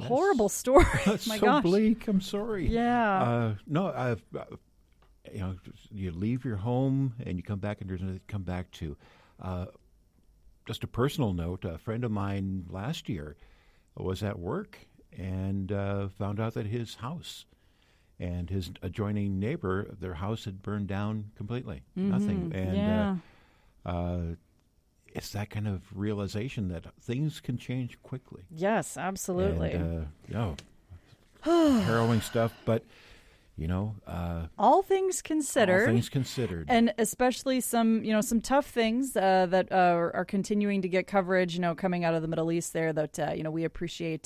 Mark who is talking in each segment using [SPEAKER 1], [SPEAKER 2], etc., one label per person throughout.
[SPEAKER 1] horrible story.
[SPEAKER 2] That's
[SPEAKER 1] My
[SPEAKER 2] so
[SPEAKER 1] gosh.
[SPEAKER 2] bleak. I'm sorry.
[SPEAKER 1] Yeah.
[SPEAKER 2] No, you leave your home and you come back and there's nothing to come back to. Just a personal note, a friend of mine last year was at work and found out that his house and his adjoining neighbor, their house had burned down completely. Nothing. And it's that kind of realization that things can change quickly.
[SPEAKER 1] Yes, absolutely.
[SPEAKER 2] And, harrowing stuff, but
[SPEAKER 1] all things considered, and especially some tough things that are continuing to get coverage, coming out of the Middle East there that, we appreciate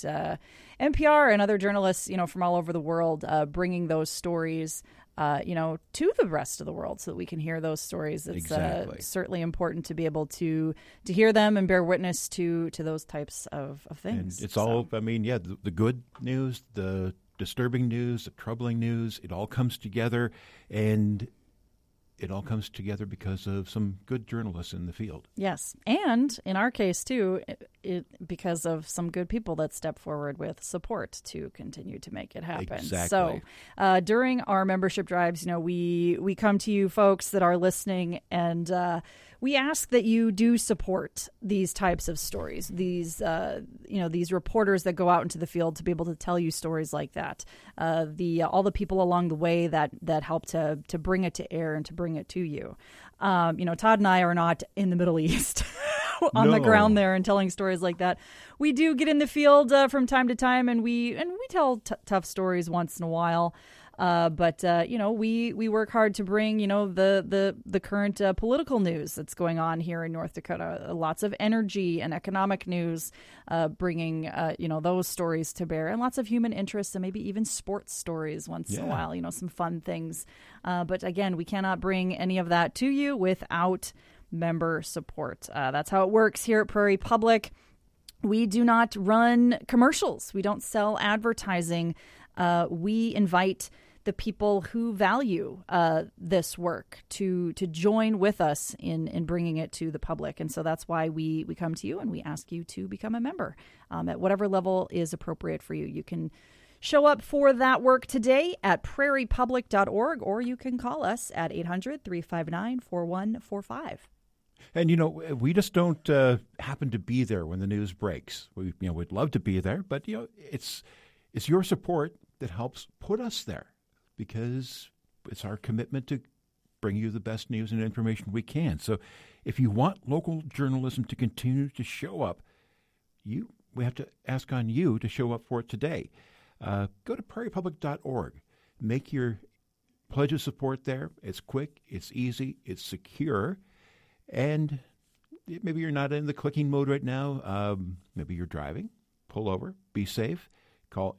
[SPEAKER 1] NPR and other journalists, from all over the world bringing those stories, to the rest of the world so that we can hear those stories. It's certainly important to be able to hear them and bear witness to those types of things.
[SPEAKER 2] And it's all, the good news, the disturbing news, the troubling news, it all comes together, and it all comes together because of some good journalists in the field.
[SPEAKER 1] Yes, and in our case, too, because of some good people that step forward with support to continue to make it happen.
[SPEAKER 2] Exactly.
[SPEAKER 1] So during our membership drives, we come to you folks that are listening, and we ask that you do support these types of stories, these reporters that go out into the field to be able to tell you stories like that. All the people along the way that help to bring it to air and to bring it to you. Todd and I are not in the Middle East on the ground there and telling stories like that. We do get in the field from time to time, and we tell tough stories once in a while. But we work hard to bring, the current political news that's going on here in North Dakota. Lots of energy and economic news, bringing, those stories to bear, and lots of human interest and maybe even sports stories once in a while, some fun things. But again, we cannot bring any of that to you without member support. That's how it works here at Prairie Public. We do not run commercials. We don't sell advertising. We invite the people who value this work to join with us in bringing it to the public. And so that's why we come to you and we ask you to become a member at whatever level is appropriate for you. You can show up for that work today at prairiepublic.org, or you can call us at 800-359-4145.
[SPEAKER 2] And, we just don't happen to be there when the news breaks. We'd love to be there, but, it's your support that helps put us there, because it's our commitment to bring you the best news and information we can. So if you want local journalism to continue to show up, we have to ask on you to show up for it today. Go to prairiepublic.org. Make your pledge of support there. It's quick, it's easy, it's secure, and maybe you're not in the clicking mode right now. Maybe you're driving. Pull over. Be safe. Call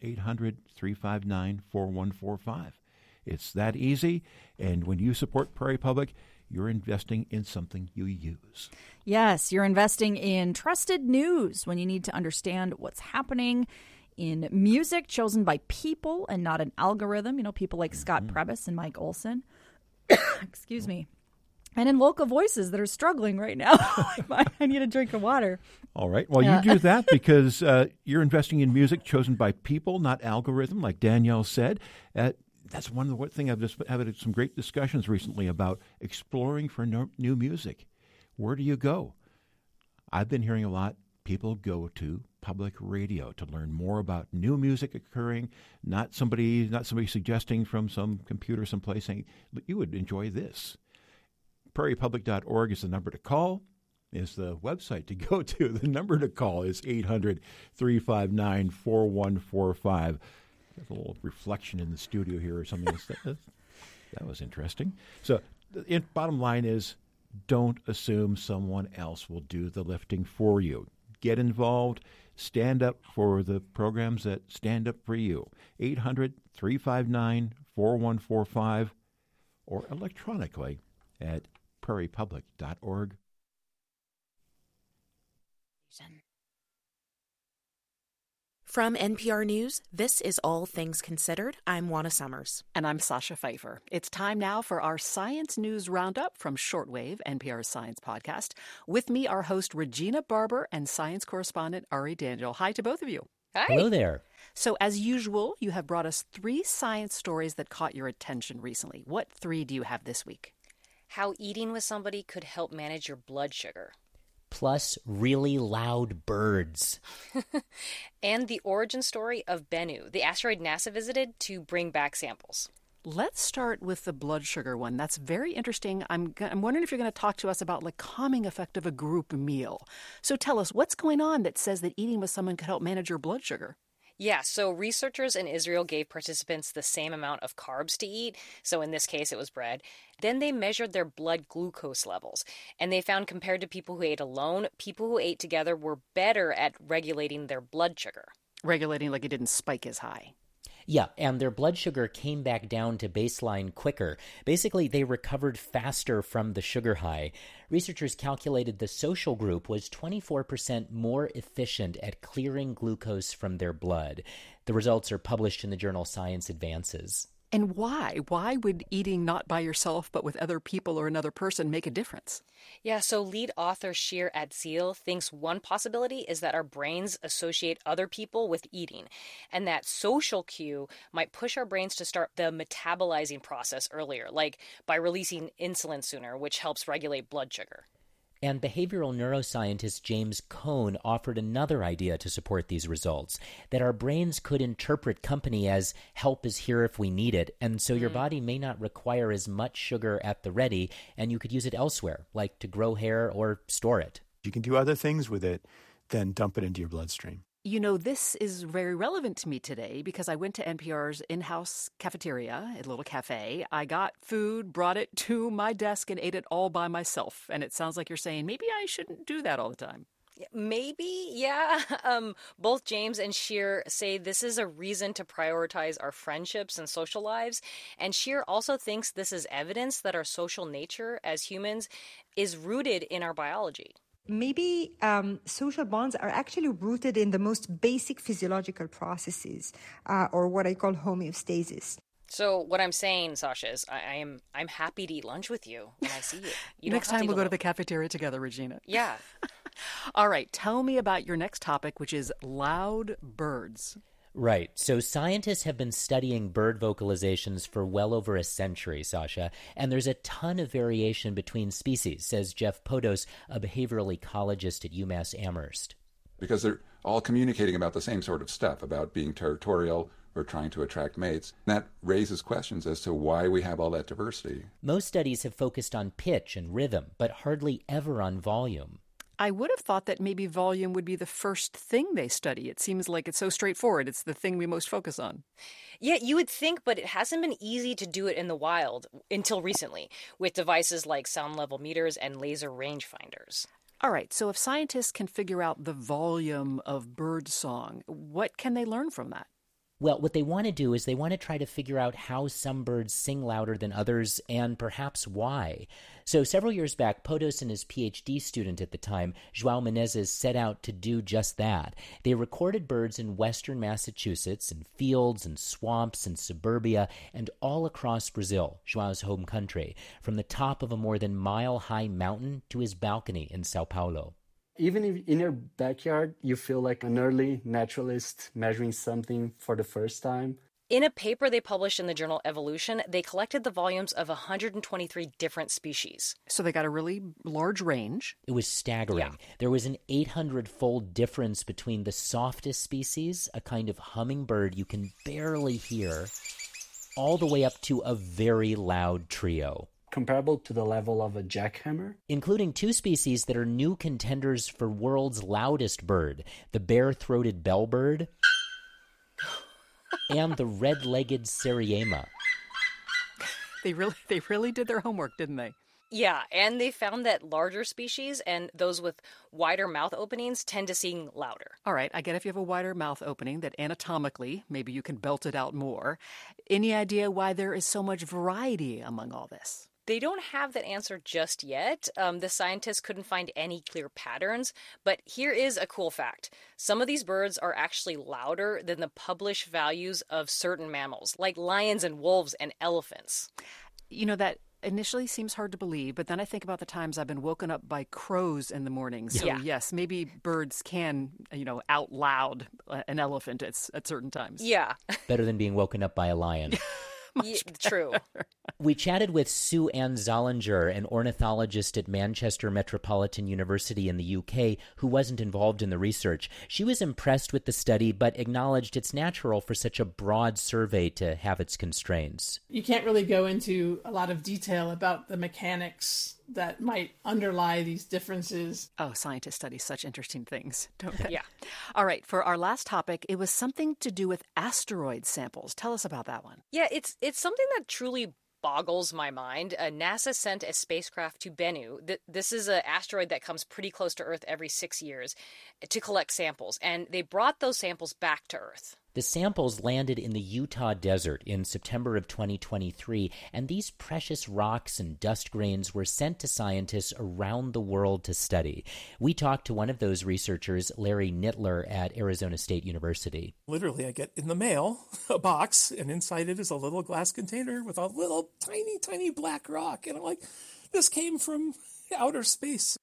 [SPEAKER 2] 800-359-4145. It's that easy, and when you support Prairie Public, you're investing in something you use.
[SPEAKER 1] Yes, you're investing in trusted news when you need to understand what's happening in music chosen by people and not an algorithm. People like Scott Prebis and Mike Olson. Excuse me. And in local voices that are struggling right now. I need a drink of water.
[SPEAKER 2] All right. Well, you do that because you're investing in music chosen by people, not algorithm, like Danielle said. That's one of the things I've just had some great discussions recently about exploring for new music. Where do you go? I've been hearing a lot. People go to public radio to learn more about new music occurring, not somebody suggesting from some computer someplace saying, you would enjoy this. prairiepublic.org is the number to call, is the website to go to. The number to call is 800-359-4145. There's a little reflection in the studio here or something. That was interesting. So the bottom line is, don't assume someone else will do the lifting for you. Get involved. Stand up for the programs that stand up for you. 800-359-4145 or electronically at prairiepublic.org.
[SPEAKER 3] From NPR News, this is All Things Considered. I'm Juana Summers.
[SPEAKER 4] And I'm Sasha Pfeiffer. It's time now for our Science News Roundup from Shortwave, NPR's science podcast. With me are host Regina Barber and science correspondent Ari Daniel. Hi to both of you.
[SPEAKER 5] Hi. Hello there.
[SPEAKER 4] So, as usual, you have brought us 3 science stories that caught your attention recently. What 3 do you have this week?
[SPEAKER 5] How eating with somebody could help manage your blood sugar.
[SPEAKER 6] Plus really loud birds.
[SPEAKER 5] And the origin story of Bennu, the asteroid NASA visited to bring back samples.
[SPEAKER 4] Let's start with the blood sugar one. That's very interesting. I'm wondering if you're going to talk to us about the calming effect of a group meal. So tell us, what's going on that says that eating with someone could help manage your blood sugar?
[SPEAKER 5] Yeah, so researchers in Israel gave participants the same amount of carbs to eat. So in this case, it was bread. Then they measured their blood glucose levels. And they found compared to people who ate alone, people who ate together were better at regulating their blood sugar.
[SPEAKER 4] Regulating like it didn't spike as high.
[SPEAKER 6] Yeah, and their blood sugar came back down to baseline quicker. Basically, they recovered faster from the sugar high. Researchers calculated the social group was 24% more efficient at clearing glucose from their blood. The results are published in the journal Science Advances.
[SPEAKER 4] And why? Why would eating not by yourself but with other people or another person make a difference?
[SPEAKER 5] Yeah, so lead author Shir Atzeal thinks one possibility is that our brains associate other people with eating, and that social cue might push our brains to start the metabolizing process earlier, like by releasing insulin sooner, which helps regulate blood sugar.
[SPEAKER 6] And behavioral neuroscientist James Cohn offered another idea to support these results, that our brains could interpret company as help is here if we need it, and so your body may not require as much sugar at the ready, and you could use it elsewhere, like to grow hair or store it.
[SPEAKER 7] You can do other things with it than dump it into your bloodstream.
[SPEAKER 4] You know, this is very relevant to me today because I went to NPR's in-house cafeteria, a little cafe. I got food, brought it to my desk, and ate it all by myself. And it sounds like you're saying, maybe I shouldn't do that all the time.
[SPEAKER 5] Maybe, yeah. Both James and Shir say this is a reason to prioritize our friendships and social lives. And Shir also thinks this is evidence that our social nature as humans is rooted in our biology.
[SPEAKER 8] Maybe social bonds are actually rooted in the most basic physiological processes, or what I call homeostasis.
[SPEAKER 5] So what I'm saying, Sasha, is I'm happy to eat lunch with you when I see you.
[SPEAKER 4] Next time we'll go to the cafeteria together, Regina.
[SPEAKER 5] Yeah.
[SPEAKER 4] All right. Tell me about your next topic, which is loud birds.
[SPEAKER 6] Right. So scientists have been studying bird vocalizations for well over a century, Sasha, and there's a ton of variation between species, says Jeff Podos, a behavioral ecologist at UMass Amherst.
[SPEAKER 9] Because they're all communicating about the same sort of stuff, about being territorial or trying to attract mates. That raises questions as to why we have all that diversity.
[SPEAKER 6] Most studies have focused on pitch and rhythm, but hardly ever on volume.
[SPEAKER 4] I would have thought that maybe volume would be the first thing they study. It seems like it's so straightforward. It's the thing we most focus on.
[SPEAKER 5] Yeah, you would think, but it hasn't been easy to do it in the wild until recently, with devices like sound level meters and laser rangefinders.
[SPEAKER 4] All right, so if scientists can figure out the volume of bird song, what can they learn from that?
[SPEAKER 6] Well, what they want to do is they want to try to figure out how some birds sing louder than others and perhaps why. So several years back, Podos and his PhD student at the time, João Menezes, set out to do just that. They recorded birds in western Massachusetts, in fields and swamps and suburbia, and all across Brazil, João's home country, from the top of a more than mile-high mountain to his balcony in Sao Paulo.
[SPEAKER 10] Even if in your backyard, you feel like an early naturalist measuring something for the first time.
[SPEAKER 5] In a paper they published in the journal Evolution, they collected the volumes of 123 different species.
[SPEAKER 4] So they got a really large range.
[SPEAKER 6] It was staggering. Yeah. There was an 800-fold difference between the softest species, a kind of hummingbird you can barely hear, all the way up to a very loud trio.
[SPEAKER 10] Comparable to the level of a jackhammer.
[SPEAKER 6] Including 2 species that are new contenders for world's loudest bird, the bare-throated bellbird and the red-legged Sariema.
[SPEAKER 4] They really did their homework, didn't they?
[SPEAKER 5] Yeah, and they found that larger species and those with wider mouth openings tend to sing louder.
[SPEAKER 4] All right, I get if you have a wider mouth opening that anatomically, maybe you can belt it out more. Any idea why there is so much variety among all this?
[SPEAKER 5] They don't have that answer just yet. The scientists couldn't find any clear patterns, but here is a cool fact. Some of these birds are actually louder than the published values of certain mammals, like lions and wolves and elephants.
[SPEAKER 4] You know, that initially seems hard to believe, but then I think about the times I've been woken up by crows in the morning. So yes, maybe birds can, out loud an elephant at certain times.
[SPEAKER 5] Yeah.
[SPEAKER 6] Better than being woken up by a lion.
[SPEAKER 5] True.
[SPEAKER 6] We chatted with Sue Ann Zollinger, an ornithologist at Manchester Metropolitan University in the UK, who wasn't involved in the research. She was impressed with the study, but acknowledged it's natural for such a broad survey to have its constraints.
[SPEAKER 11] You can't really go into a lot of detail about the mechanics that might underlie these differences.
[SPEAKER 4] Oh, scientists study such interesting things, don't they?
[SPEAKER 5] Yeah.
[SPEAKER 4] All right, for our last topic, it was something to do with asteroid samples. Tell us about that one.
[SPEAKER 5] Yeah, it's something that truly boggles my mind. NASA sent a spacecraft to Bennu. This is an asteroid that comes pretty close to Earth every 6 years to collect samples, and they brought those samples back to Earth.
[SPEAKER 6] The samples landed in the Utah desert in September of 2023, and these precious rocks and dust grains were sent to scientists around the world to study. We talked to one of those researchers, Larry Nittler at Arizona State University.
[SPEAKER 12] Literally, I get in the mail a box, and inside it is a little glass container with a little tiny, tiny black rock. And I'm like, this came from outer space.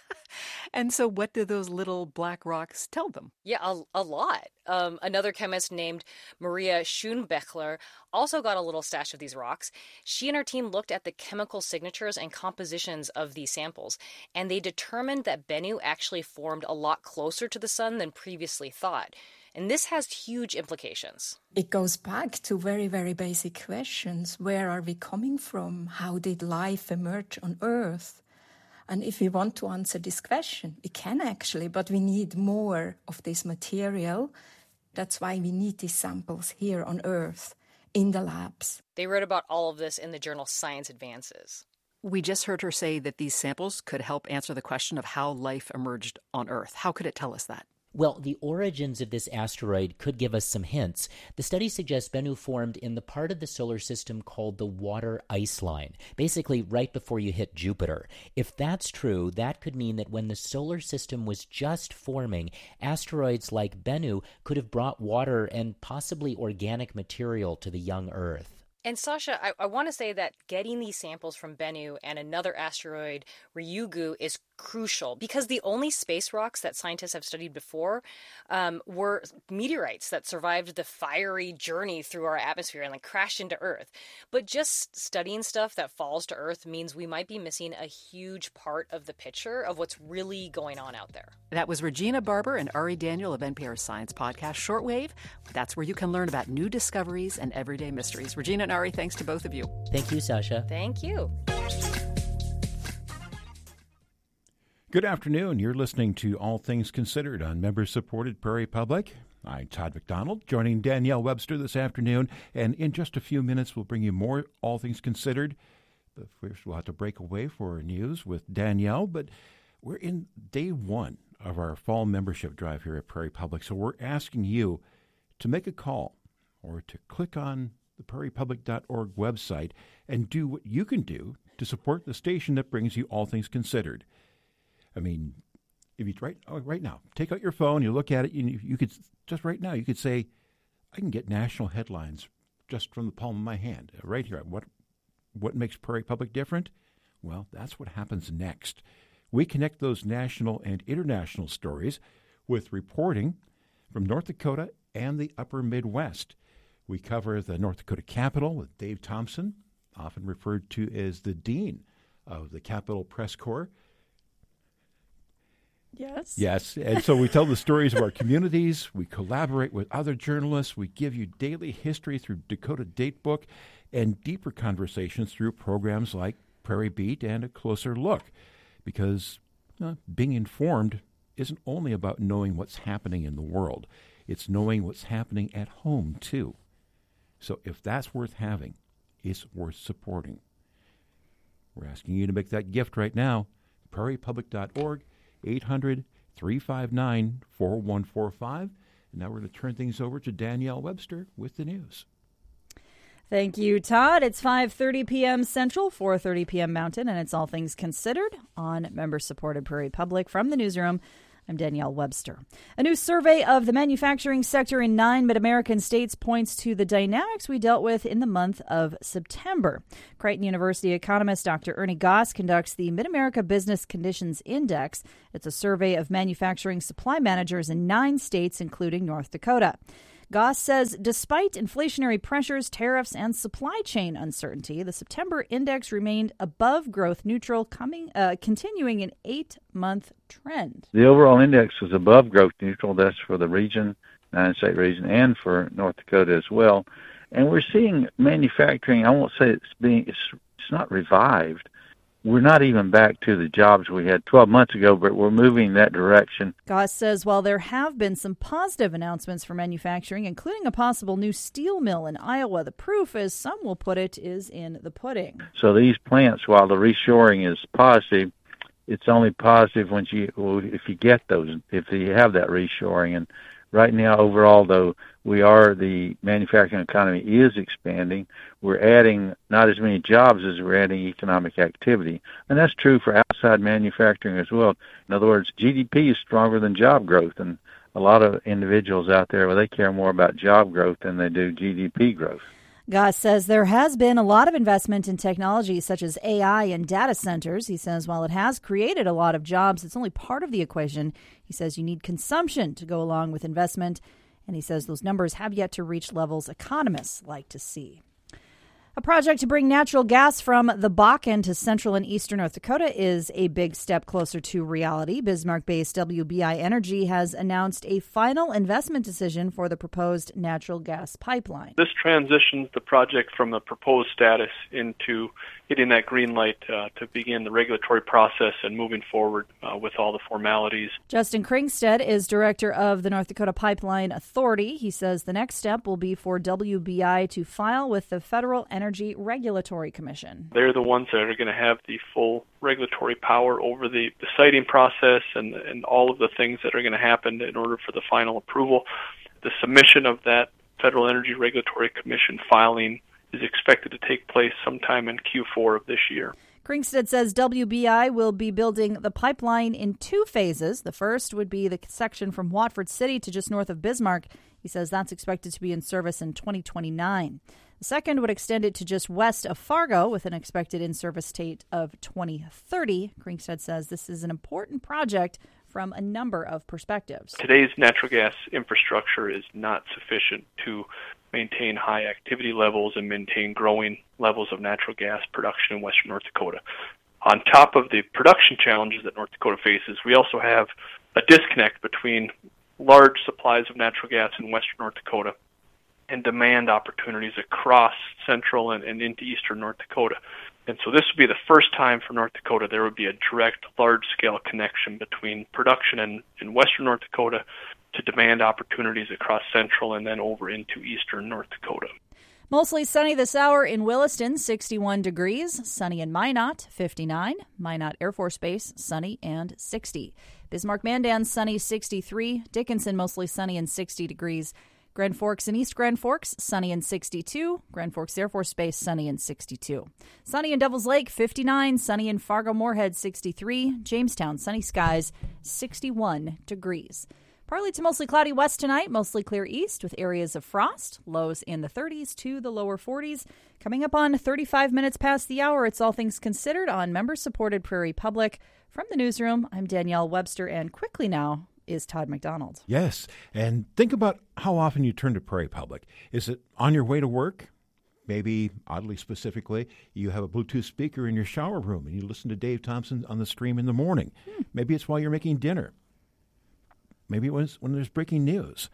[SPEAKER 4] And so what do those little black rocks tell them?
[SPEAKER 5] Yeah, a lot. Another chemist named Maria Schoenbechler also got a little stash of these rocks. She and her team looked at the chemical signatures and compositions of these samples, and they determined that Bennu actually formed a lot closer to the sun than previously thought. And this has huge implications.
[SPEAKER 13] It goes back to very, very basic questions. Where are we coming from? How did life emerge on Earth? And if we want to answer this question, we can actually, but we need more of this material. That's why we need these samples here on Earth, in the labs.
[SPEAKER 5] They wrote about all of this in the journal Science Advances.
[SPEAKER 4] We just heard her say that these samples could help answer the question of how life emerged on Earth. How could it tell us that?
[SPEAKER 6] Well, the origins of this asteroid could give us some hints. The study suggests Bennu formed in the part of the solar system called the water ice line, basically right before you hit Jupiter. If that's true, that could mean that when the solar system was just forming, asteroids like Bennu could have brought water and possibly organic material to the young Earth.
[SPEAKER 5] And Sasha, I want to say that getting these samples from Bennu and another asteroid, Ryugu, is crucial because the only space rocks that scientists have studied before were meteorites that survived the fiery journey through our atmosphere and crashed into Earth. But just studying stuff that falls to Earth means we might be missing a huge part of the picture of what's really going on out there.
[SPEAKER 4] That was Regina Barber and Ari Daniel of NPR's science podcast, Shortwave. That's where you can learn about new discoveries and everyday mysteries. Regina and Ari, thanks to both of you.
[SPEAKER 6] Thank you, Sasha.
[SPEAKER 5] Thank you.
[SPEAKER 2] Good afternoon. You're listening to All Things Considered on member-supported Prairie Public. I'm Todd McDonald, joining Danielle Webster this afternoon. And in just a few minutes, we'll bring you more All Things Considered. But first, we'll have to break away for news with Danielle. But we're in day one of our fall membership drive here at Prairie Public. So we're asking you to make a call or to click on the prairiepublic.org website and do what you can do to support the station that brings you All Things Considered. I mean, if you right now, take out your phone, you look at it, you could just right now, you could say, I can get national headlines just from the palm of my hand, right here. What makes Prairie Public different? Well, that's what happens next. We connect those national and international stories with reporting from North Dakota and the upper Midwest. We cover the North Dakota Capitol with Dave Thompson, often referred to as the Dean of the Capitol Press Corps.
[SPEAKER 1] Yes.
[SPEAKER 2] Yes. And so we tell the stories of our communities. We collaborate with other journalists. We give you daily history through Dakota Datebook and deeper conversations through programs like Prairie Beat and A Closer Look. Because being informed isn't only about knowing what's happening in the world. It's knowing what's happening at home, too. So if that's worth having, it's worth supporting. We're asking you to make that gift right now. prairiepublic.org. 800-359-4145. And now we're going to turn things over to Danielle Webster with the news.
[SPEAKER 1] Thank you, Todd. It's 5:30 p.m. Central, 4:30 p.m. Mountain, and it's All Things Considered on member-supported Prairie Public from the newsroom. I'm Danielle Webster. A new survey of the manufacturing sector in 9 mid-American states points to the dynamics we dealt with in the month of September. Creighton University economist Dr. Ernie Goss conducts the Mid-America Business Conditions Index. It's a survey of manufacturing supply managers in 9 states, including North Dakota. Goss says despite inflationary pressures, tariffs, and supply chain uncertainty, the September index remained above growth neutral, continuing an 8-month trend.
[SPEAKER 14] The overall index was above growth neutral. That's for the region, 9-state region, and for North Dakota as well. And we're seeing manufacturing, I won't say it's not revived. We're not even back to the jobs we had 12 months ago, but we're moving in that direction.
[SPEAKER 1] Goss says while there have been some positive announcements for manufacturing, including a possible new steel mill in Iowa, the proof, as some will put it, is in the pudding.
[SPEAKER 14] So these plants, while the reshoring is positive, it's only positive if you get those, if you have that reshoring. And right now, overall, though, the manufacturing economy is expanding. We're adding not as many jobs as we're adding economic activity. And that's true for outside manufacturing as well. In other words, GDP is stronger than job growth. And a lot of individuals out there, well, they care more about job growth than they do GDP growth.
[SPEAKER 1] Goss says there has been a lot of investment in technology such as AI and data centers. He says while it has created a lot of jobs, it's only part of the equation. He says you need consumption to go along with investment. And he says those numbers have yet to reach levels economists like to see. A project to bring natural gas from the Bakken to central and eastern North Dakota is a big step closer to reality. Bismarck-based WBI Energy has announced a final investment decision for the proposed natural gas pipeline.
[SPEAKER 15] This transitions the project from a proposed status into getting that green light to begin the regulatory process and moving forward with all the formalities.
[SPEAKER 1] Justin Kringstead is director of the North Dakota Pipeline Authority. He says the next step will be for WBI to file with the Federal Energy Regulatory Commission.
[SPEAKER 15] They're the ones that are going to have the full regulatory power over the siting process and all of the things that are going to happen in order for the final approval. The submission of that Federal Energy Regulatory Commission filing is expected to take place sometime in Q4 of this year.
[SPEAKER 1] Kringstead says WBI will be building the pipeline in 2 phases. The first would be the section from Watford City to just north of Bismarck. He says that's expected to be in service in 2029. The second would extend it to just west of Fargo with an expected in-service date of 2030. Kringstead says this is an important project from a number of perspectives.
[SPEAKER 15] Today's natural gas infrastructure is not sufficient to maintain high activity levels and maintain growing levels of natural gas production in western North Dakota. On top of the production challenges that North Dakota faces, we also have a disconnect between large supplies of natural gas in western North Dakota and demand opportunities across central and into eastern North Dakota. And so this would be the first time for North Dakota there would be a direct, large-scale connection between production in western North Dakota to demand opportunities across central and then over into eastern North Dakota.
[SPEAKER 1] Mostly sunny this hour in Williston, 61 degrees. Sunny in Minot, 59. Minot Air Force Base, sunny and 60. Bismarck-Mandan, sunny, 63. Dickinson, mostly sunny and 60 degrees. Grand Forks and East Grand Forks, sunny and 62. Grand Forks Air Force Base, sunny and 62. Sunny in Devil's Lake, 59. Sunny in Fargo-Moorhead, 63. Jamestown, sunny skies, 61 degrees. Partly to mostly cloudy west tonight, mostly clear east with areas of frost. Lows in the 30s to the lower 40s. Coming up on 35 minutes past the hour, it's All Things Considered on member-supported Prairie Public. From the newsroom, I'm Danielle Webster, and quickly now is Todd McDonald.
[SPEAKER 2] Yes, and think about how often you turn to Prairie Public. Is it on your way to work? Maybe, oddly specifically, you have a Bluetooth speaker in your shower room and you listen to Dave Thompson on the stream in the morning. Maybe it's while you're making dinner. Maybe it was when there's breaking news.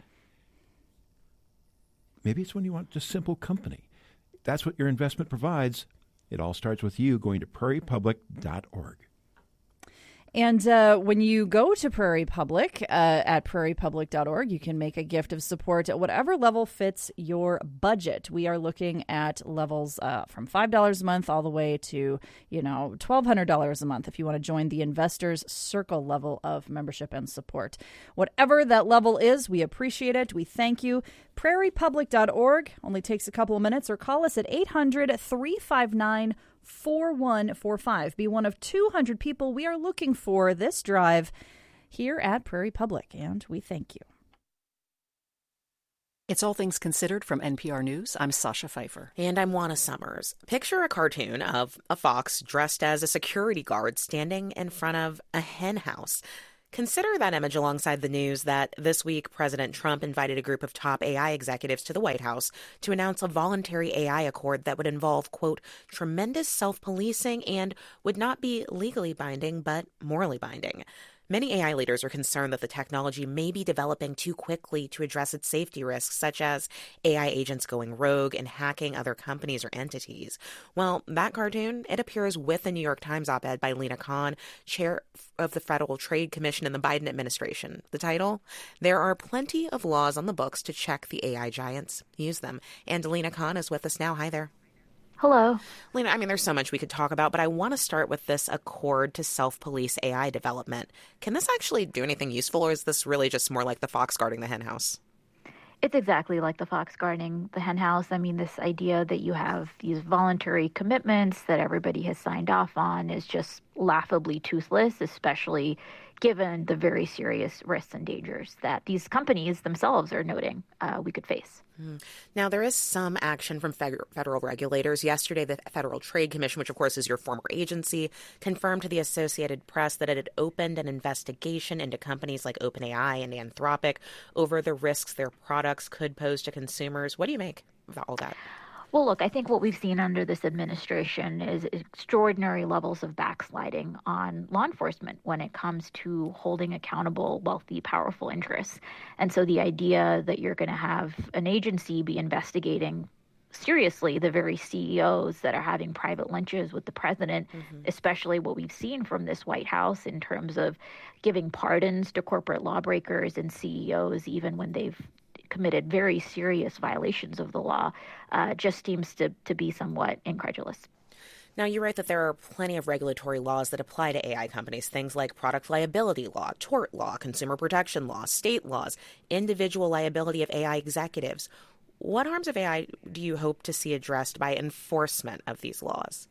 [SPEAKER 2] Maybe it's when you want just simple company. That's what your investment provides. It all starts with you going to prairiepublic.org.
[SPEAKER 1] And when you go to Prairie Public at prairiepublic.org, you can make a gift of support at whatever level fits your budget. We are looking at levels from $5 a month all the way to, $1,200 a month if you want to join the Investors Circle level of membership and support. Whatever that level is, we appreciate it. We thank you. prairiepublic.org only takes a couple of minutes, or call us at 800-359-4145. Be one of 200 people we are looking for this drive. here at Prairie Public, and we thank you.
[SPEAKER 4] It's All Things Considered from NPR News. I'm Sasha Pfeiffer.
[SPEAKER 3] And I'm Juana Summers. Picture a cartoon of a fox dressed as a security guard standing in front of a hen house. Consider that image alongside the news that this week President Trump invited a group of top AI executives to the White House to announce a voluntary AI accord that would involve, quote, tremendous self-policing and would not be legally binding but morally binding. Many AI leaders are concerned that the technology may be developing too quickly to address its safety risks, such as AI agents going rogue and hacking other companies or entities. Well, that cartoon, it appears with a New York Times op-ed by Lina Khan, chair of the Federal Trade Commission in the Biden administration. The title, There Are Plenty of Laws on the Books to Check the AI Giants. Use them. And Lina Khan is with us now. Hi there.
[SPEAKER 16] Hello.
[SPEAKER 3] Lina, I mean, there's so much we could talk about, but I want to start with this accord to self-police AI development. Can this actually do anything useful, or is this really just more like the fox guarding the hen house?
[SPEAKER 16] It's exactly like the fox guarding the hen house. I mean, this idea that you have these voluntary commitments that everybody has signed off on is just laughably toothless, especially given the very serious risks and dangers that these companies themselves are noting we could face.
[SPEAKER 3] Now, there is some action from federal regulators. Yesterday, the Federal Trade Commission, which of course is your former agency, confirmed to the Associated Press that it had opened an investigation into companies like OpenAI and Anthropic over the risks their products could pose to consumers. What do you make of all that?
[SPEAKER 16] Well, look, I think what we've seen under this administration is extraordinary levels of backsliding on law enforcement when it comes to holding accountable wealthy, powerful interests. And so the idea that you're going to have an agency be investigating seriously the very CEOs that are having private lunches with the president, especially what we've seen from this White House in terms of giving pardons to corporate lawbreakers and CEOs, even when they've committed very serious violations of the law, just seems to be somewhat incredulous.
[SPEAKER 3] Now, you write that there are plenty of regulatory laws that apply to AI companies, things like product liability law, tort law, consumer protection law, state laws, individual liability of AI executives. What harms of AI do you hope to see addressed by enforcement of these laws?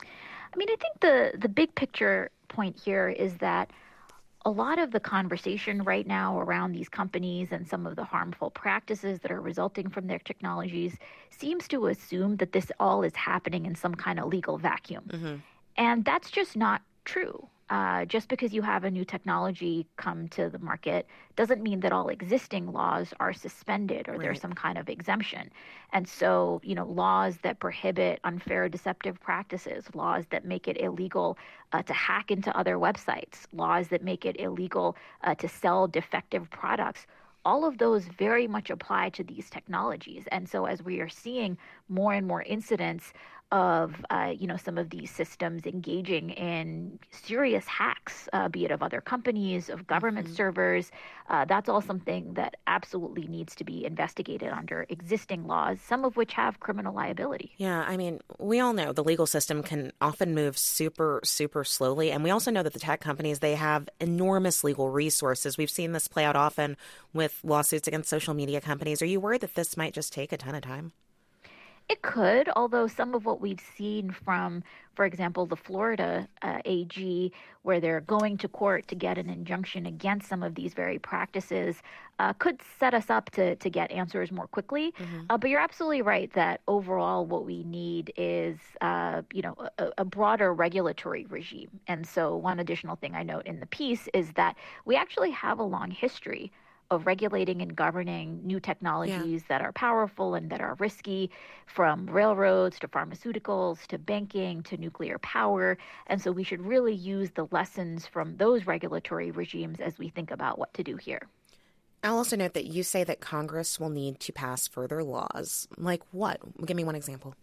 [SPEAKER 16] I mean, I think the big picture point here is that a lot of the conversation right now around these companies and some of the harmful practices that are resulting from their technologies seems to assume that this all is happening in some kind of legal vacuum. And that's just not true. Just because you have a new technology come to the market doesn't mean that all existing laws are suspended or there's some kind of exemption. And so, laws that prohibit unfair, deceptive practices, laws that make it illegal to hack into other websites, laws that make it illegal to sell defective products, all of those very much apply to these technologies. And so as we are seeing more and more incidents of, some of these systems engaging in serious hacks, be it of other companies, of government servers, that's all something that absolutely needs to be investigated under existing laws, some of which have criminal liability.
[SPEAKER 3] Yeah, I mean, we all know the legal system can often move super, super slowly. And we also know that the tech companies, they have enormous legal resources. We've seen this play out often with lawsuits against social media companies. Are you worried that this might just take a ton of time?
[SPEAKER 16] It could, although some of what we've seen from, for example, the Florida AG, where they're going to court to get an injunction against some of these very practices, could set us up to get answers more quickly. But you're absolutely right that overall what we need is, a broader regulatory regime. And so one additional thing I note in the piece is that we actually have a long history of regulating and governing new technologies that are powerful and that are risky, from railroads to pharmaceuticals to banking to nuclear power. And so we should really use the lessons from those regulatory regimes as we think about what to do here.
[SPEAKER 3] I'll also note that you say that Congress will need to pass further laws. Like what? Give me one example.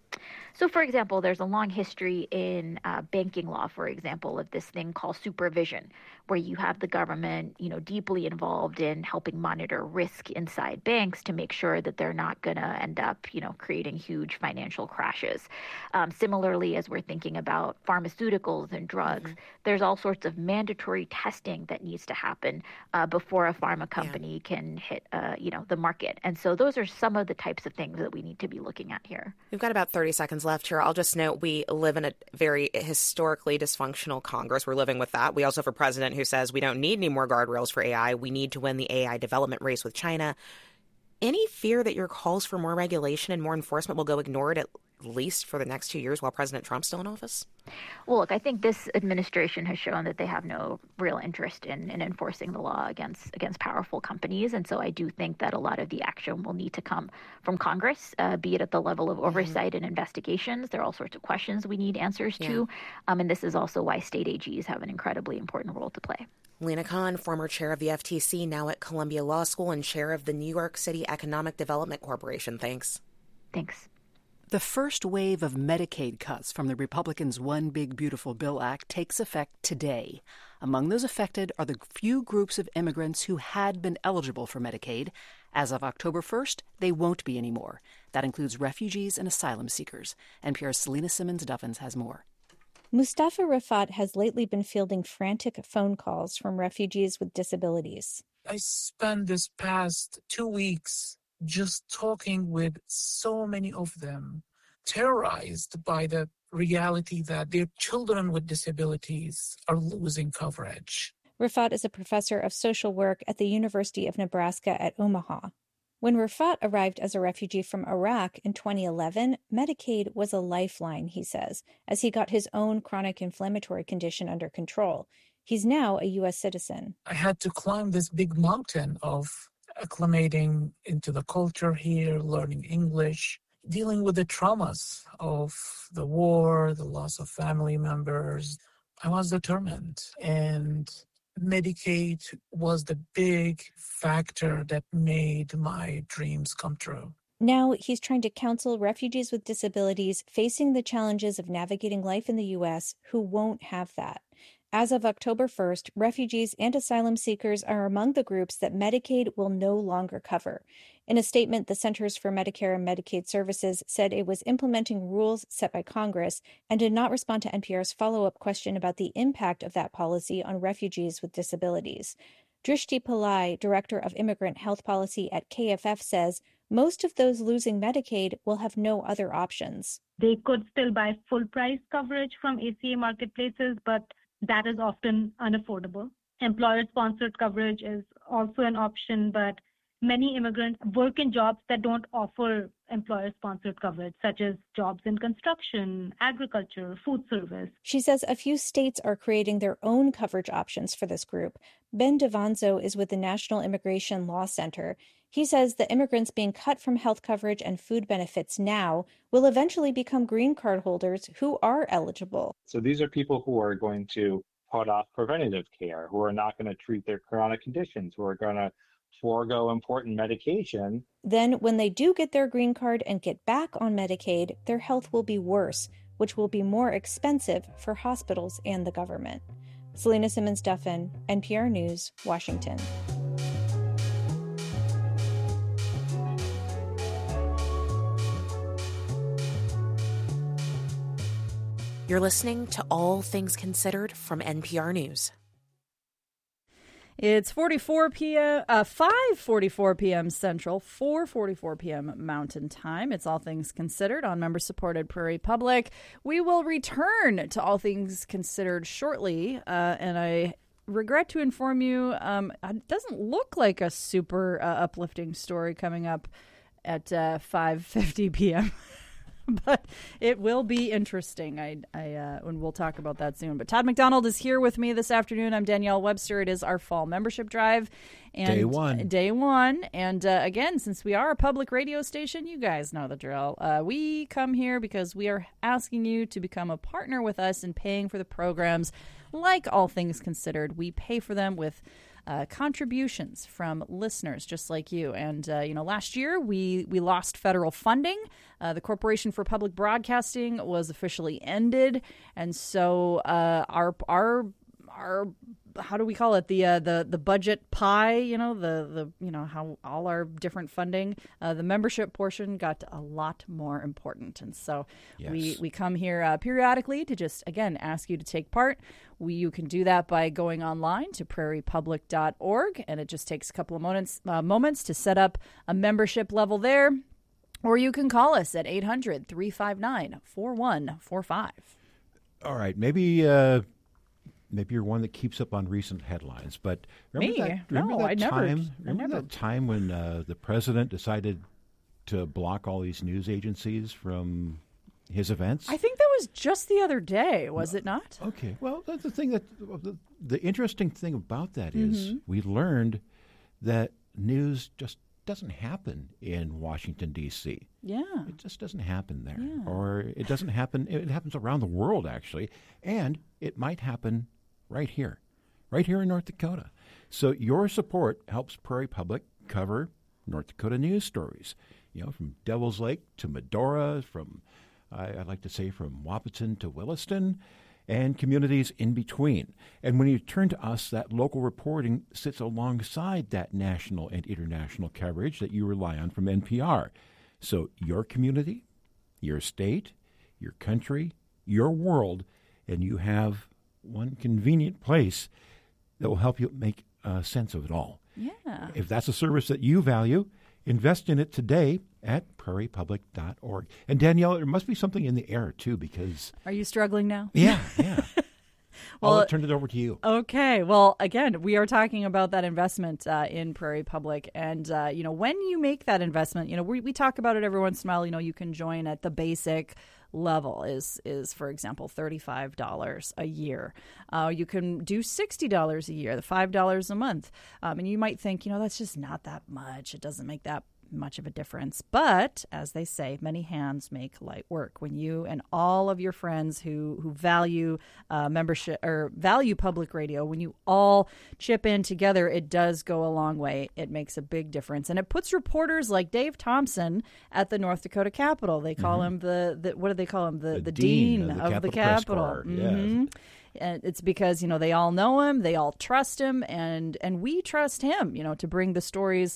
[SPEAKER 16] So, for example, there's a long history in banking law, for example, of this thing called supervision, where you have the government, deeply involved in helping monitor risk inside banks to make sure that they're not going to end up, creating huge financial crashes. Similarly, as we're thinking about pharmaceuticals and drugs, there's all sorts of mandatory testing that needs to happen before a pharma company can hit, the market. And so those are some of the types of things that we need to be looking at here.
[SPEAKER 3] We've got about 30 seconds seconds left here. I'll just note we live in a very historically dysfunctional Congress. We're living with that. We also have a president who says we don't need any more guardrails for AI. We need to win the AI development race with China. Any fear that your calls for more regulation and more enforcement will go ignored at least for the next 2 years while President Trump's still in office?
[SPEAKER 16] Well, look, I think this administration has shown that they have no real interest in enforcing the law against powerful companies. And so I do think that a lot of the action will need to come from Congress, be it at the level of oversight and investigations. There are all sorts of questions we need answers to. And this is also why state AGs have an incredibly important role to play.
[SPEAKER 3] Lina Khan, former chair of the FTC, now at Columbia Law School and chair of the New York City Economic Development Corporation. Thanks.
[SPEAKER 16] Thanks.
[SPEAKER 4] The first wave of Medicaid cuts from the Republicans' One Big Beautiful Bill Act takes effect today. Among those affected are the few groups of immigrants who had been eligible for Medicaid. As of October 1st, they won't be anymore. That includes refugees and asylum seekers. NPR's Selena Simmons-Duffins has more.
[SPEAKER 17] Mustafa Rafat has lately been fielding frantic phone calls from refugees with disabilities.
[SPEAKER 18] I spent this past 2 weeks just talking with so many of them, terrorized by the reality that their children with disabilities are losing coverage.
[SPEAKER 17] Rafat is a professor of social work at the University of Nebraska at Omaha. When Rafat arrived as a refugee from Iraq in 2011, Medicaid was a lifeline, he says, as he got his own chronic inflammatory condition under control. He's now a U.S. citizen.
[SPEAKER 18] I had to climb this big mountain of acclimating into the culture here, learning English, dealing with the traumas of the war, the loss of family members. I was determined, and Medicaid was the big factor that made my dreams come true.
[SPEAKER 17] Now he's trying to counsel refugees with disabilities facing the challenges of navigating life in the U.S. who won't have that. As of October 1st, refugees and asylum seekers are among the groups that Medicaid will no longer cover. In a statement, the Centers for Medicare and Medicaid Services said it was implementing rules set by Congress and did not respond to NPR's follow-up question about the impact of that policy on refugees with disabilities. Drishti Pillai, Director of Immigrant Health Policy at KFF, says most of those losing Medicaid will have no other options.
[SPEAKER 19] They could still buy full-price coverage from ACA marketplaces, but that is often unaffordable. Employer-sponsored coverage is also an option, but many immigrants work in jobs that don't offer employer-sponsored coverage, such as jobs in construction, agriculture, food service.
[SPEAKER 17] She says a few states are creating their own coverage options for this group. Ben Devanzo is with the National Immigration Law Center. He says the immigrants being cut from health coverage and food benefits now will eventually become green card holders who are eligible.
[SPEAKER 20] So these are people who are going to put off preventative care, who are not going to treat their chronic conditions, who are going to forego important medication.
[SPEAKER 17] Then when they do get their green card and get back on Medicaid, their health will be worse, which will be more expensive for hospitals and the government. Selena Simmons-Duffin, NPR News, Washington.
[SPEAKER 3] You're listening to All Things Considered from NPR News.
[SPEAKER 1] It's 5:44 p.m. Central, 4:44 p.m. Mountain Time. It's All Things Considered on member-supported Prairie Public. We will return to All Things Considered shortly, and I regret to inform you, it doesn't look like a super uplifting story coming up at 5:50 p.m. But it will be interesting. And we'll talk about that soon. But Todd McDonald is here with me this afternoon. I'm Danielle Webster. It is our fall membership drive. And Day one. And again, since we are a public radio station, you guys know the drill. We come here because we are asking you to become a partner with us in paying for the programs. Like All Things Considered, we pay for them with contributions from listeners just like you. And, last year we lost federal funding. The Corporation for Public Broadcasting was officially ended. And so our how do we call it? The budget pie, how all our different funding, the membership portion got a lot more important. And so we come here periodically to just, again, ask you to take part. You can do that by going online to prairiepublic.org, and it just takes a couple of moments to set up a membership level there. Or you can call us at 800-359-4145.
[SPEAKER 2] All right, maybe you're one that keeps up on recent headlines, but remember that time when the president decided to block all these news agencies from his events?
[SPEAKER 1] I think that was just the other day, was it not?
[SPEAKER 2] Okay. Well, that's the thing the interesting thing about that is we learned that news just doesn't happen in Washington, D.C.
[SPEAKER 1] Yeah.
[SPEAKER 2] It just doesn't happen there. Yeah. Or it doesn't happen, it happens around the world, actually. And it might happen right here in North Dakota. So your support helps Prairie Public cover North Dakota news stories, from Devil's Lake to Medora, from I'd like to say from Wahpeton to Williston, and communities in between. And when you turn to us, that local reporting sits alongside that national and international coverage that you rely on from NPR. So your community, your state, your country, your world, and you have one convenient place that will help you make sense of it all.
[SPEAKER 1] Yeah.
[SPEAKER 2] If that's a service that you value, invest in it today at prairiepublic.org. And Danielle, there must be something in the air, too, because...
[SPEAKER 1] Are you struggling now?
[SPEAKER 2] Yeah.
[SPEAKER 1] Well,
[SPEAKER 2] I'll turn it over to you.
[SPEAKER 1] Okay. Well, again, we are talking about that investment in Prairie Public. And, when you make that investment, we talk about it every once in a while. You can join at the basic level is for example, $35 a year. You can do $60 a year, the $5 a month. And you might think, that's just not that much. It doesn't make that much of a difference. But as they say, many hands make light work. When you and all of your friends who value membership or value public radio, when you all chip in together, it does go a long way. It makes a big difference. And it puts reporters like Dave Thompson at the North Dakota Capitol. They call him the what do they call him? The dean of the Capitol.
[SPEAKER 2] Yeah.
[SPEAKER 1] And it's because, they all know him, they all trust him, and we trust him, to bring the stories,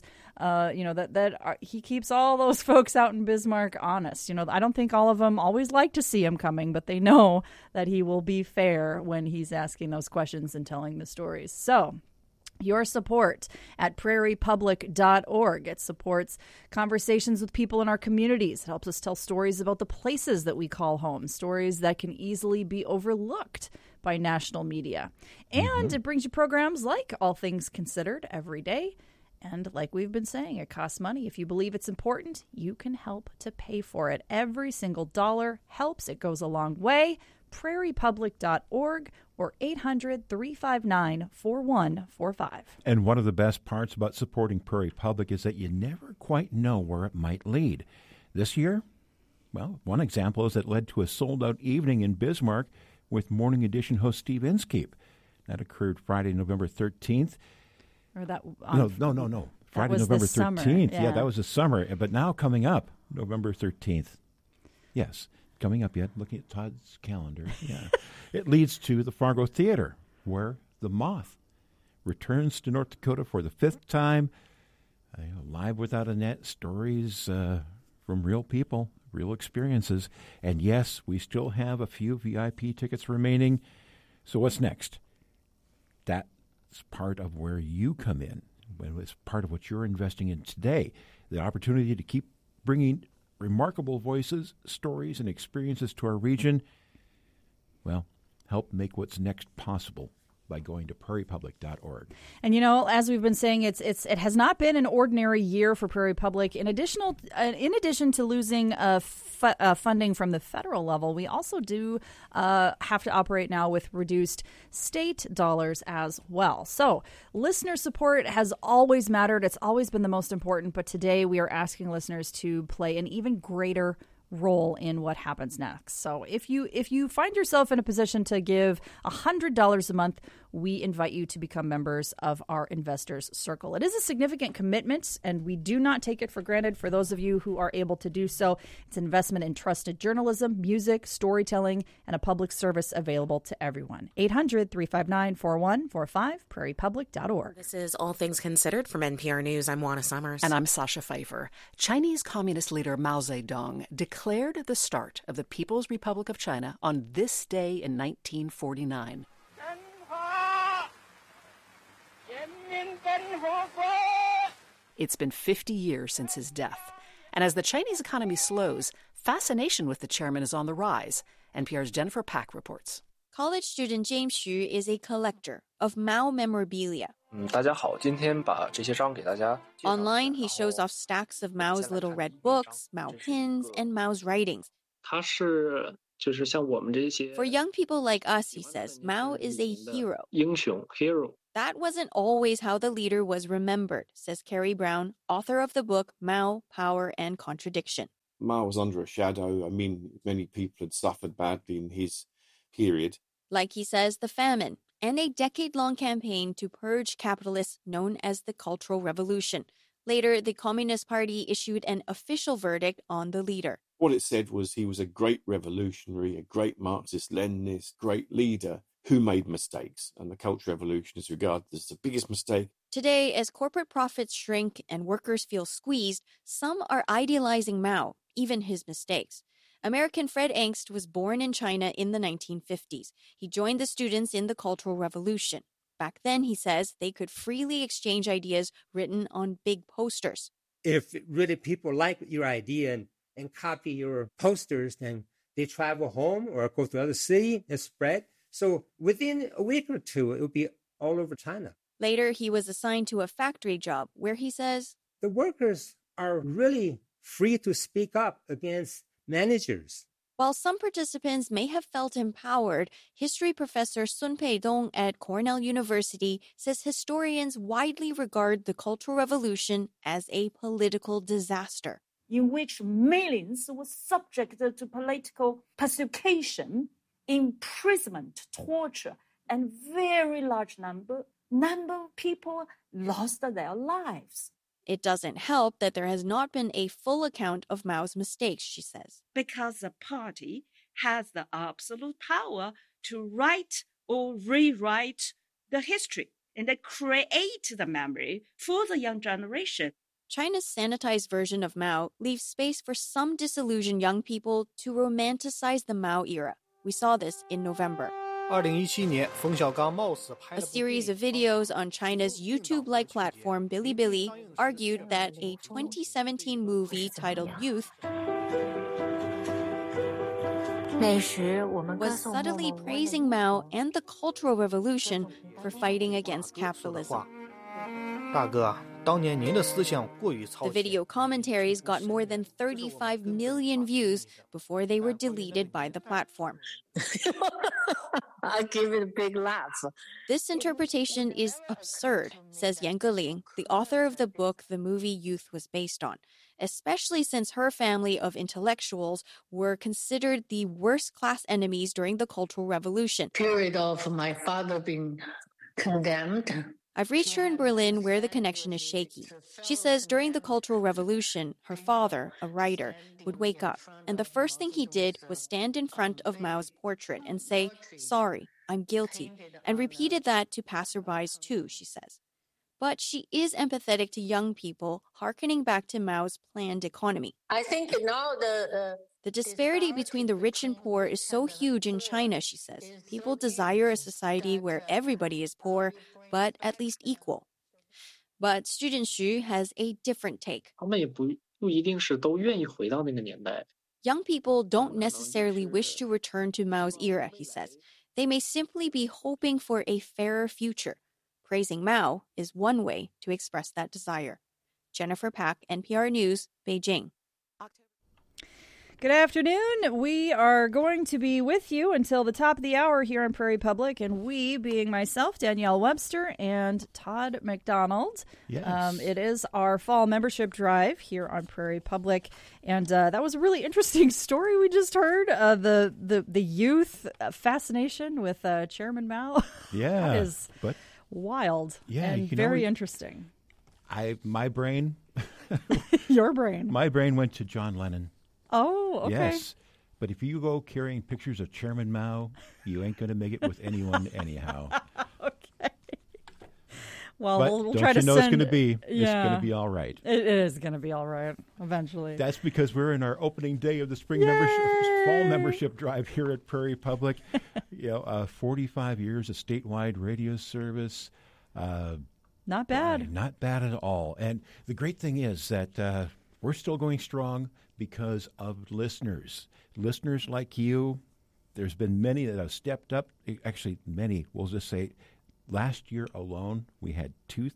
[SPEAKER 1] he keeps all those folks out in Bismarck honest. I don't think all of them always like to see him coming, but they know that he will be fair when he's asking those questions and telling the stories. So your support at prairiepublic.org. It supports conversations with people in our communities. It helps us tell stories about the places that we call home, stories that can easily be overlooked by national media. And it brings you programs like All Things Considered every day. And like we've been saying, it costs money. If you believe it's important, you can help to pay for it. Every single dollar helps. It goes a long way. prairiepublic.org or 800-359-4145.
[SPEAKER 2] And one of the best parts about supporting Prairie Public is that you never quite know where it might lead. This year, well, one example is it led to a sold-out evening in Bismarck with Morning Edition host Steve Inskeep. That occurred Friday, November 13th.
[SPEAKER 1] Or that?
[SPEAKER 2] No. Friday, November 13th.
[SPEAKER 1] Yeah,
[SPEAKER 2] that was the summer. But now coming up, November 13th. Yes, coming up yet. Looking at Todd's calendar. Yeah, it leads to the Fargo Theater, where The Moth returns to North Dakota for the 5th time. Live without a net, stories from real people, real experiences. And yes, we still have a few VIP tickets remaining. So what's next? That's part of where you come in. It's part of what you're investing in today. The opportunity to keep bringing remarkable voices, stories, and experiences to our region. Well, help make what's next possible by going to prairiepublic.org.
[SPEAKER 1] And, as we've been saying, it has not been an ordinary year for Prairie Public. In addition to losing funding from the federal level, we also do have to operate now with reduced state dollars as well. So listener support has always mattered. It's always been the most important. But today we are asking listeners to play an even greater role in what happens next. So if you find yourself in a position to give $100 a month, we invite you to become members of our Investors Circle. It is a significant commitment, and we do not take it for granted for those of you who are able to do so. It's an investment in trusted journalism, music, storytelling, and a public service available to everyone. 800-359-4145, prairiepublic.org.
[SPEAKER 3] This is All Things Considered from NPR News. I'm Juana Summers.
[SPEAKER 4] And I'm Sasha Pfeiffer. Chinese Communist leader Mao Zedong declared the start of the People's Republic of China on this day in 1949. It's been 50 years since his death, And as the Chinese economy slows, fascination with the chairman is on the rise. NPR's Jennifer Pack reports.
[SPEAKER 21] College student James Xu is a collector of Mao memorabilia. Online, he shows off stacks of Mao's little red books, Mao pins, and Mao's writings. For young people like us, he says, Mao is a hero. That wasn't always how the leader was remembered, says Kerry Brown, author of the book Mao, Power and Contradiction.
[SPEAKER 22] Mao was under a shadow. I mean, many people had suffered badly in his period.
[SPEAKER 21] Like he says, the famine and a decade-long campaign to purge capitalists known as the Cultural Revolution. Later, the Communist Party issued an official verdict on the leader.
[SPEAKER 22] What it said was he was a great revolutionary, a great Marxist-Leninist, great leader who made mistakes. And the Cultural Revolution is regarded as the biggest mistake.
[SPEAKER 21] Today, as corporate profits shrink and workers feel squeezed, some are idealizing Mao, even his mistakes. American Fred Angst was born in China in the 1950s. He joined the students in the Cultural Revolution. Back then, he says, they could freely exchange ideas written on big posters.
[SPEAKER 23] If really people like your idea and copy your posters, then they travel home or go to another city and spread. So within a week or two, it would be all over China.
[SPEAKER 21] Later, he was assigned to a factory job where he says,
[SPEAKER 23] the workers are really free to speak up against managers.
[SPEAKER 21] While some participants may have felt empowered, history professor Sun Pei-dong at Cornell University says historians widely regard the Cultural Revolution as a political disaster.
[SPEAKER 24] In which millions were subjected to political persecution, imprisonment, torture, and very large number of people lost their lives.
[SPEAKER 21] It doesn't help that there has not been a full account of Mao's mistakes, she says.
[SPEAKER 24] Because the party has the absolute power to write or rewrite the history and they create the memory for the young generation.
[SPEAKER 21] China's sanitized version of Mao leaves space for some disillusioned young people to romanticize the Mao era. We saw this in November. A series of videos on China's YouTube-like platform Bilibili argued that a 2017 movie titled Youth was subtly praising Mao and the Cultural Revolution for fighting against capitalism. The video commentaries got more than 35 million views before they were deleted by the platform.
[SPEAKER 24] I give it a big laugh.
[SPEAKER 21] This interpretation is absurd, says Yan Geling, the author of the book the movie Youth was based on, especially since her family of intellectuals were considered the worst class enemies during the Cultural Revolution.
[SPEAKER 24] Period of my father being condemned.
[SPEAKER 21] I've reached her in Berlin where the connection is shaky. She says during the Cultural Revolution, her father, a writer, would wake up, and the first thing he did was stand in front of Mao's portrait and say, "Sorry, I'm guilty," and repeated that to passerbys too, she says. But she is empathetic to young people, hearkening back to Mao's planned economy.
[SPEAKER 24] I think now
[SPEAKER 21] the disparity between the rich and poor is so huge in China, she says. People desire a society where everybody is poor, but at least equal. But student Xu has a different take. Young people don't necessarily wish to return to Mao's era, he says. They may simply be hoping for a fairer future. Praising Mao is one way to express that desire. Jennifer Pack, NPR News, Beijing.
[SPEAKER 1] Good afternoon. We are going to be with you until the top of the hour here on Prairie Public, and we being myself, Danielle Webster, and Todd McDonald.
[SPEAKER 2] Yes.
[SPEAKER 1] It is our fall membership drive here on Prairie Public, and that was a really interesting story we just heard. The youth fascination with Chairman Mao.
[SPEAKER 2] Yeah,
[SPEAKER 1] that is wild and very interesting.
[SPEAKER 2] My brain,
[SPEAKER 1] your brain,
[SPEAKER 2] my brain went to John Lennon.
[SPEAKER 1] Oh, okay.
[SPEAKER 2] Yes, but if you go carrying pictures of Chairman Mao, you ain't going to make it with anyone anyhow.
[SPEAKER 1] Okay. Well,
[SPEAKER 2] but
[SPEAKER 1] we'll try to
[SPEAKER 2] send... it's going to be.
[SPEAKER 1] Yeah,
[SPEAKER 2] it's going to be all right.
[SPEAKER 1] It is going to be all right eventually.
[SPEAKER 2] That's because we're in our opening day of the fall membership drive here at Prairie Public. 45 years of statewide radio service.
[SPEAKER 1] Not bad.
[SPEAKER 2] Not bad at all. And the great thing is that we're still going strong because of listeners. Listeners like you. There's been many that have stepped up. Actually, many. We'll just say last year alone, we had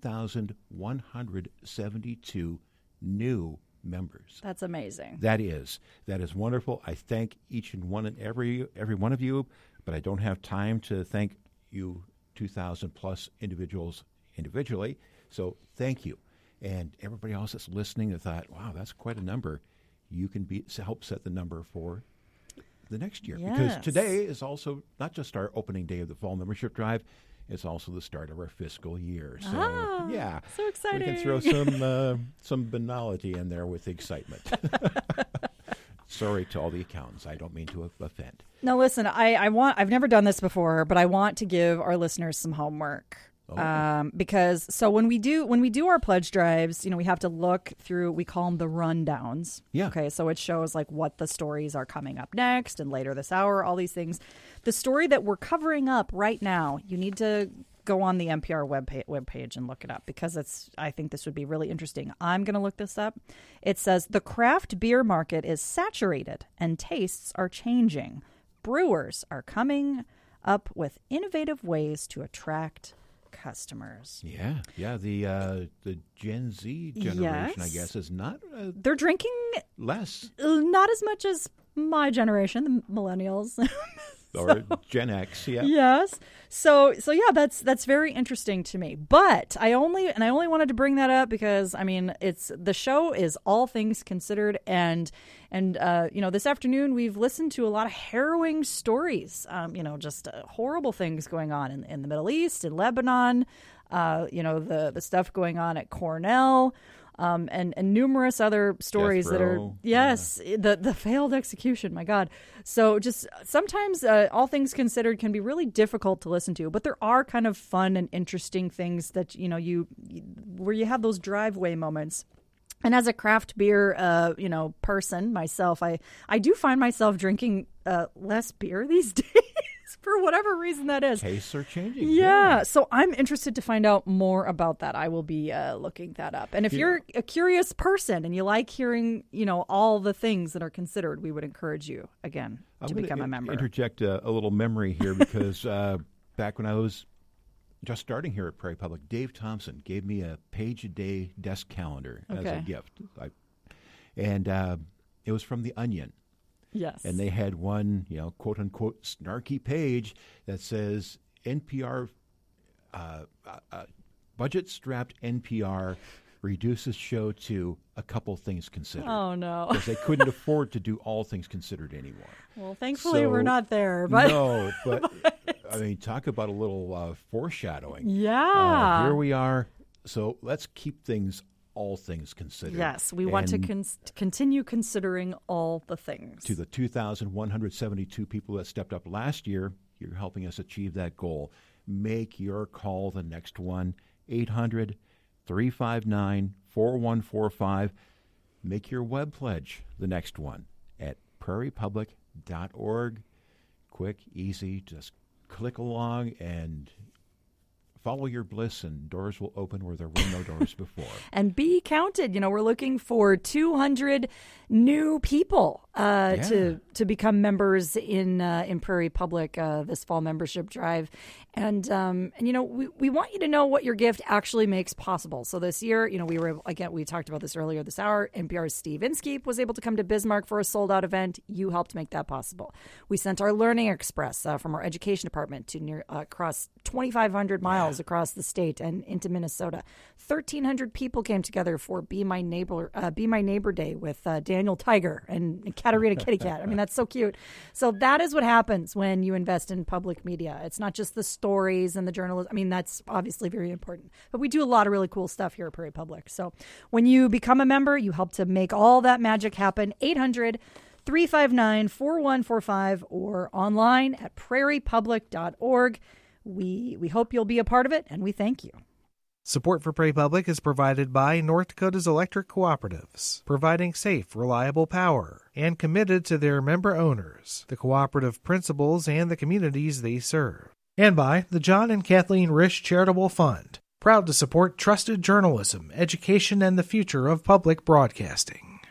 [SPEAKER 2] 2,172 new members.
[SPEAKER 1] That's amazing.
[SPEAKER 2] That is wonderful. I thank each and every one of you, but I don't have time to thank you 2,000 plus individuals individually. So thank you. And everybody else that's listening that thought, wow, that's quite a number. You can help set the number for the next year.
[SPEAKER 1] Yes.
[SPEAKER 2] Because today is also not just our opening day of the fall membership drive, it's also the start of our fiscal year. So, yeah.
[SPEAKER 1] So exciting.
[SPEAKER 2] We can throw some banality in there with excitement. Sorry to all the accountants. I don't mean to offend.
[SPEAKER 1] Now, listen, I've never done this before, but I want to give our listeners some homework. Because when we do our pledge drives, we have to look through, we call them the rundowns.
[SPEAKER 2] Yeah.
[SPEAKER 1] Okay. So it shows like what the stories are coming up next and later this hour, all these things. The story that we're covering up right now, you need to go on the NPR webpage and look it up because I think this would be really interesting. I'm going to look this up. It says the craft beer market is saturated and tastes are changing. Brewers are coming up with innovative ways to attract customers.
[SPEAKER 2] Yeah. The Gen Z generation, I guess, is not.
[SPEAKER 1] They're drinking
[SPEAKER 2] less,
[SPEAKER 1] not as much as my generation, the millennials.
[SPEAKER 2] Or Gen X, yeah.
[SPEAKER 1] Yes. So yeah, that's very interesting to me. But I only wanted to bring that up because the show is All Things Considered, and this afternoon we've listened to a lot of harrowing stories. Just horrible things going on in the Middle East, in Lebanon. The stuff going on at Cornell. And numerous other stories that are, the failed execution, my God. So just sometimes All Things Considered can be really difficult to listen to, but there are kind of fun and interesting things that, where you have those driveway moments. And as a craft beer, person myself, I do find myself drinking less beer these days. For whatever reason that is.
[SPEAKER 2] Tastes are changing.
[SPEAKER 1] Yeah. So I'm interested to find out more about that. I will be looking that up. And if you're a curious person and you like hearing, all the things that are considered, we would encourage you, again, to become a member.
[SPEAKER 2] Interject a little memory here because back when I was just starting here at Prairie Public, Dave Thompson gave me a page-a-day desk calendar as a gift. And it was from The Onion.
[SPEAKER 1] Yes.
[SPEAKER 2] And they had one, quote unquote, snarky page that says NPR, budget strapped NPR reduces show to a couple things considered.
[SPEAKER 1] Oh, no.
[SPEAKER 2] Because they couldn't afford to do All Things Considered anymore.
[SPEAKER 1] Well, thankfully we're not there. But
[SPEAKER 2] no, but talk about a little foreshadowing.
[SPEAKER 1] Yeah.
[SPEAKER 2] Here we are. So let's keep things all things considered.
[SPEAKER 1] Yes, we want to continue considering all the things.
[SPEAKER 2] To the 2,172 people that stepped up last year, you're helping us achieve that goal. Make your call the next one, 800-359-4145. Make your web pledge the next one at prairiepublic.org. Quick, easy, just click along and follow your bliss, and doors will open where there were no doors before.
[SPEAKER 1] And be counted. We're looking for 200 new people to become members in Prairie Public this fall membership drive. And we want you to know what your gift actually makes possible. So this year, we talked about this earlier this hour. NPR's Steve Inskeep was able to come to Bismarck for a sold-out event. You helped make that possible. We sent our Learning Express from our education department to across 2,500 miles across the state and into Minnesota. 1,300 people came together for Be My Neighbor Day with Daniel Tiger and Katarina Kitty Cat. That's so cute. So that is what happens when you invest in public media. It's not just the stories and the journalism. That's obviously very important. But we do a lot of really cool stuff here at Prairie Public. So when you become a member, you help to make all that magic happen. 800-359-4145 or online at prairiepublic.org. We hope you'll be a part of it, and we thank you.
[SPEAKER 7] Support for Prairie Public is provided by North Dakota's electric cooperatives, providing safe, reliable power, and committed to their member owners, the cooperative principles, and the communities they serve. And by the John and Kathleen Risch Charitable Fund, proud to support trusted journalism, education, and the future of public broadcasting.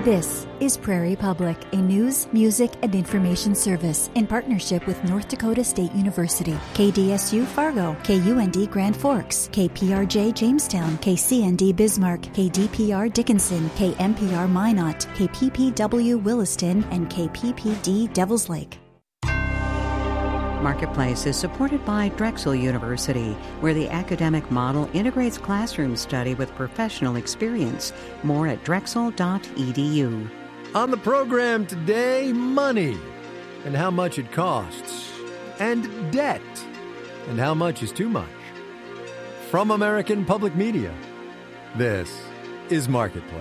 [SPEAKER 8] This is Prairie Public, a news, music, and information service in partnership with North Dakota State University, KDSU Fargo, KUND Grand Forks, KPRJ Jamestown, KCND Bismarck, KDPR Dickinson, KMPR Minot, KPPW Williston, and KPPD Devils Lake.
[SPEAKER 9] Marketplace is supported by Drexel University, where the academic model integrates classroom study with professional experience. More at drexel.edu.
[SPEAKER 10] On the program today, money and how much it costs, and debt and how much is too much. From American Public Media, this is Marketplace.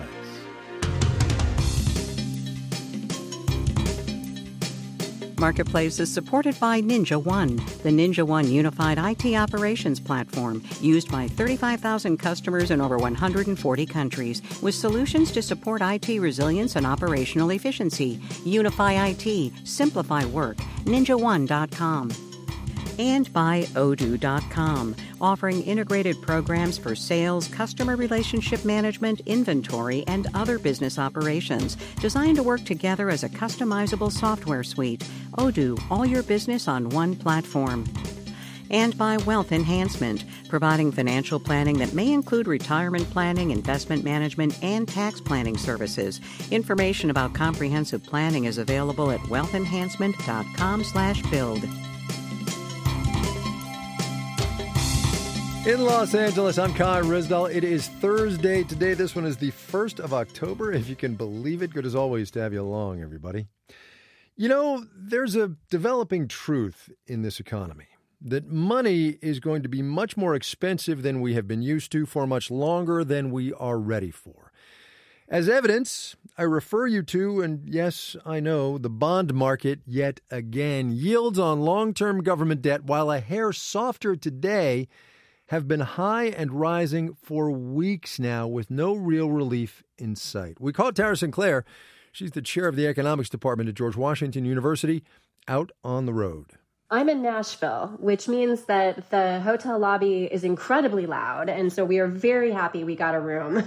[SPEAKER 9] Marketplace is supported by Ninja One, the Ninja One unified IT operations platform used by 35,000 customers in over 140 countries with solutions to support IT resilience and operational efficiency. Unify IT, simplify work, ninjaone.com. And by Odoo.com, offering integrated programs for sales, customer relationship management, inventory, and other business operations, designed to work together as a customizable software suite. Odoo, all your business on one platform. And by Wealth Enhancement, providing financial planning that may include retirement planning, investment management, and tax planning services. Information about comprehensive planning is available at wealthenhancement.com/build.
[SPEAKER 10] In Los Angeles, I'm Kai Risdall. It is Thursday today. This one is the 1st of October, if you can believe it. Good as always to have you along, everybody. You know, there's a developing truth in this economy that money is going to be much more expensive than we have been used to for much longer than we are ready for. As evidence, I refer you to, and yes, I know, the bond market yet again. Yields on long-term government debt, while a hair softer today, have been high and rising for weeks now with no real relief in sight. We call Tara Sinclair. She's the chair of the economics department at George Washington University, out on the road.
[SPEAKER 11] I'm in Nashville, which means that the hotel lobby is incredibly loud, and so we are very happy we got a room.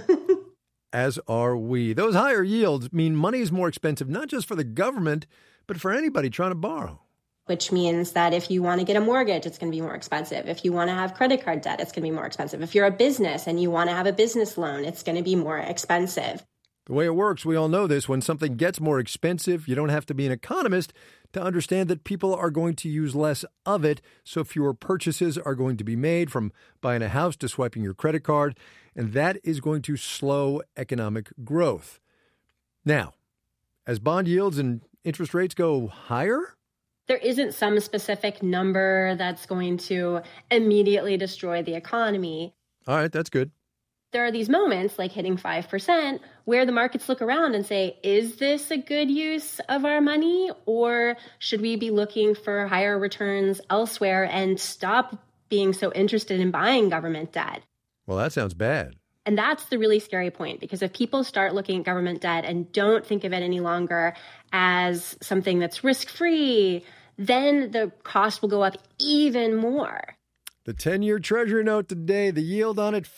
[SPEAKER 10] As are we. Those higher yields mean money is more expensive, not just for the government, but for anybody trying to borrow.
[SPEAKER 11] Which means that if you want to get a mortgage, it's going to be more expensive. If you want to have credit card debt, it's going to be more expensive. If you're a business and you want to have a business loan, it's going to be more expensive.
[SPEAKER 10] The way it works, we all know this, when something gets more expensive, you don't have to be an economist to understand that people are going to use less of it, so fewer purchases are going to be made, from buying a house to swiping your credit card, and that is going to slow economic growth. Now, as bond yields and interest rates go higher,
[SPEAKER 11] there isn't some specific number that's going to immediately destroy the economy.
[SPEAKER 10] All right, that's good.
[SPEAKER 11] There are these moments, like hitting 5%, where the markets look around and say, is this a good use of our money? Or should we be looking for higher returns elsewhere and stop being so interested in buying government debt?
[SPEAKER 10] Well, that sounds bad.
[SPEAKER 11] And that's the really scary point, because if people start looking at government debt and don't think of it any longer as something that's risk-free, then the cost will go up even more.
[SPEAKER 10] The 10-year Treasury note today, the yield on it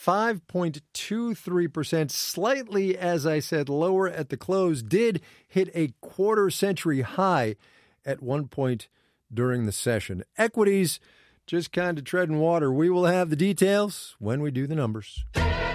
[SPEAKER 10] 5.23%, slightly, as I said, lower at the close, did hit a quarter-century high at one point during the session. Equities just kind of treading water. We will have the details when we do the numbers.